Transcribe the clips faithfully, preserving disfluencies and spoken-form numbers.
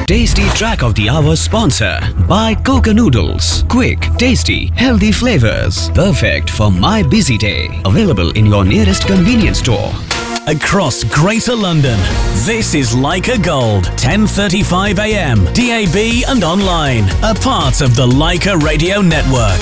Tasty Track of the Hour sponsor by Coca Noodles. Quick, tasty, healthy flavors. Perfect for my busy day. Available in your nearest convenience store. Across Greater London, this is Leica Gold, ten thirty-five a m, D A B and online. A part of the Leica Radio Network.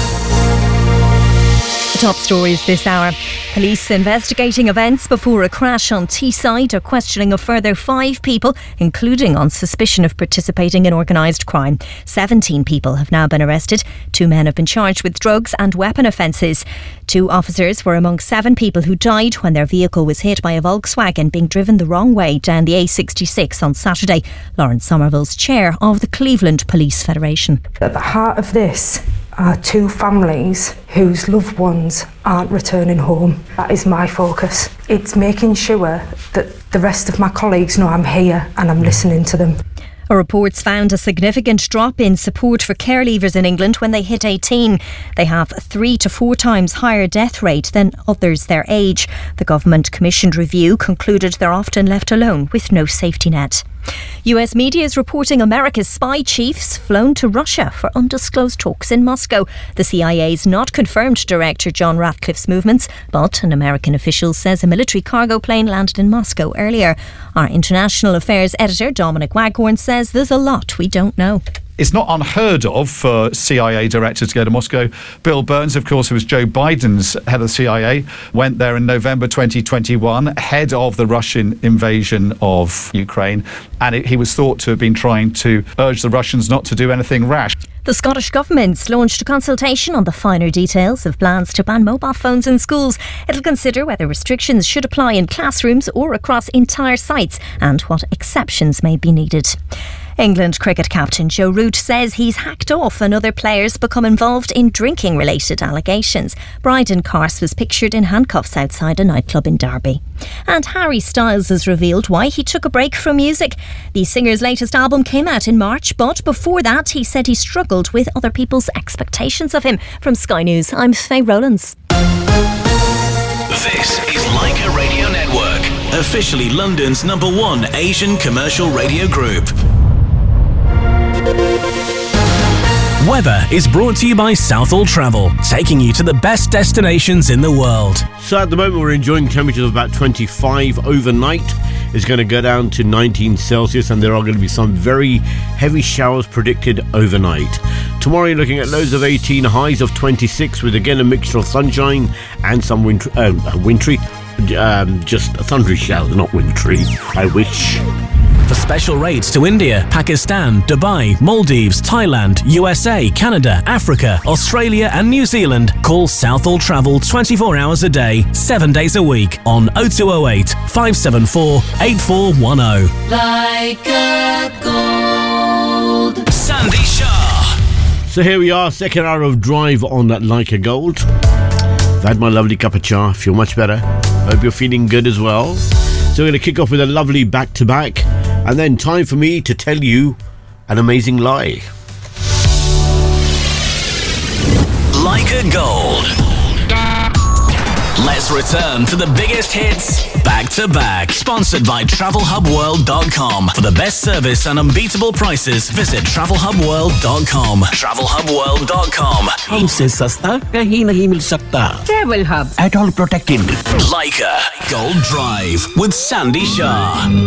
Top stories this hour. Police investigating events before a crash on Teesside are questioning a further five people, including on suspicion of participating in organised crime. Seventeen people have now been arrested. Two men have been charged with drugs and weapon offences. Two officers were among seven people who died when their vehicle was hit by a Volkswagen being driven the wrong way down the A sixty-six on Saturday. Lawrence Somerville's chair of the Cleveland Police Federation. At the heart of this are two families whose loved ones aren't returning home. That is my focus. It's making sure that the rest of my colleagues know I'm here and I'm listening to them. A report's found a significant drop in support for care leavers in England when they hit eighteen. They have three to four times higher death rate than others their age. The government-commissioned review concluded they're often left alone with no safety net. U S media is reporting America's spy chiefs flown to Russia for undisclosed talks in Moscow. The C I A's not confirmed Director John Ratcliffe's movements, but an American official says a military cargo plane landed in Moscow earlier. Our international affairs editor Dominic Waghorn says there's a lot we don't know. It's not unheard of for C I A director to go to Moscow. Bill Burns, of course, who was Joe Biden's head of the C I A, went there in November twenty twenty-one, ahead of the Russian invasion of Ukraine, and it, he was thought to have been trying to urge the Russians not to do anything rash. The Scottish Government's launched a consultation on the finer details of plans to ban mobile phones in schools. It'll consider whether restrictions should apply in classrooms or across entire sites and what exceptions may be needed. England cricket captain Joe Root says he's hacked off and other players become involved in drinking-related allegations. Bryden Carse was pictured in handcuffs outside a nightclub in Derby. And Harry Styles has revealed why he took a break from music. The singer's latest album came out in March, but before that he said he struggled with other people's expectations of him. From Sky News, I'm Faye Rowlands. This is Leica Radio Network, officially London's number one Asian commercial radio group. Weather is brought to you by Southall Travel, taking you to the best destinations in the world. So at the moment we're enjoying temperatures of about twenty-five overnight. It's going to go down to nineteen Celsius and there are going to be some very heavy showers predicted overnight. Tomorrow you're looking at lows of eighteen, highs of twenty-six with again a mixture of sunshine and some wintry, uh, wintry um, just thundery showers, not wintry. I wish. For special rates to India, Pakistan, Dubai, Maldives, Thailand, U S A, Canada, Africa, Australia and New Zealand, call Southall Travel twenty-four hours a day, seven days a week on oh two oh eight, five seven four, eight four one oh. Leica Gold. Sandy Shah. So here we are, second hour of drive on that Leica Gold. I've had my lovely cup of cha, feel much better. Hope you're feeling good as well. So we're going to kick off with a lovely back-to-back. And then time for me to tell you an amazing lie. Leica Gold. Let's return to the biggest hits back to back. Sponsored by travel hub world dot com. For the best service and unbeatable prices, visit travel hub world dot com. travel hub world dot com. हमसे सस्ता कहीं नहीं मिल सकता. Travel Hub. At all protected. Leica Gold Drive with Sandy Shah.